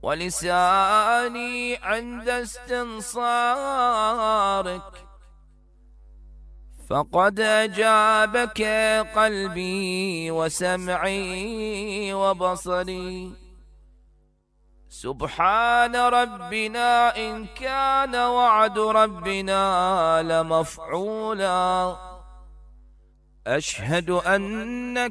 ولساني عند استنصارك، فقد أجابك قلبي وسمعي وبصري. سبحان ربنا إن كان وعد ربنا لمفعولا. أشهد أنك